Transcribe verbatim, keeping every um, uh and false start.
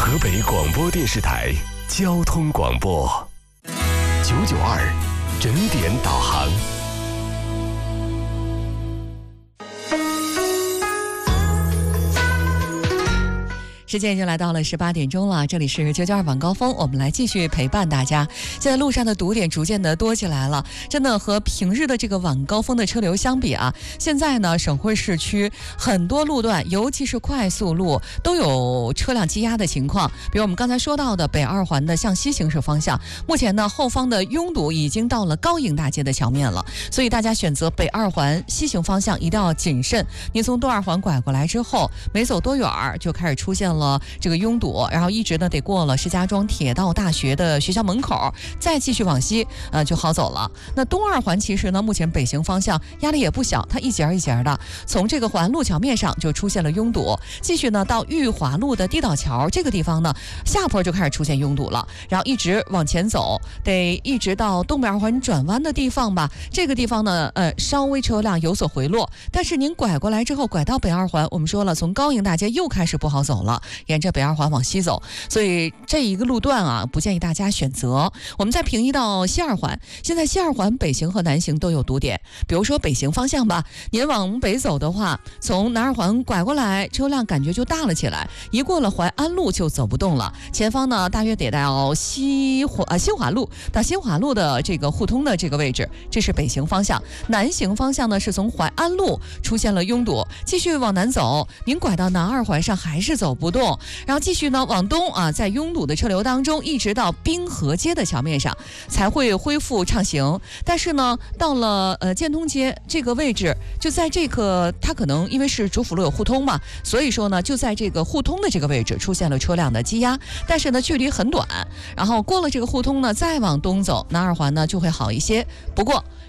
河北广播电视台交通广播九九二整点导航。 时间已经来到了十八点钟了，这里是九九二晚高峰，我们来继续陪伴大家。现在路上的堵点逐渐的多起来了，真的和平日的这个晚高峰的车流相比啊，现在呢，省会市区很多路段，尤其是快速路都有车辆积压的情况。比如我们刚才说到的北二环的向西行驶方向，目前呢后方的拥堵已经到了高营大街的桥面了，所以大家选择北二环西行方向一定要谨慎。您从东二环拐过来之后，没走多远就开始出现了这个拥堵，然后一直呢得过了石家庄铁道大学的学校门口，再继续往西，呃就好走了。那东二环其实呢，目前北行方向压力也不小，它一节一节的，从这个环路桥面上就出现了拥堵，继续呢到裕华路的地道桥这个地方呢，下坡就开始出现拥堵了，然后一直往前走，得一直到东北二环转弯的地方吧。这个地方呢，呃稍微车辆有所回落，但是您拐过来之后，拐到北二环，我们说了，从高营大街又开始不好走了。沿着北二环往西走，所以这一个路段啊，不建议大家选择。我们再平移到西二环，现在西二环北行和南行都有堵点。比如说北行方向吧，您往北走的话，从南二环拐过来，车辆感觉就大了起来，一过了淮安路就走不动了。前方呢，大约得到西华呃新华路到新华路的这个互通的这个位置，这是北行方向。南行方向呢，是从淮安路出现了拥堵，继续往南走，您拐到南二环上还是走不动。然后继续呢往东啊，在拥堵的车流当中，一直到滨河街的桥面上才会恢复畅行。但是呢，到了呃建通街这个位置，就在这个它可能因为是主辅路有互通嘛，所以说呢，就在这个互通的这个位置出现了车辆的积压。但是呢，距离很短，然后过了这个互通呢，再往东走，南二环呢就会好一些。不过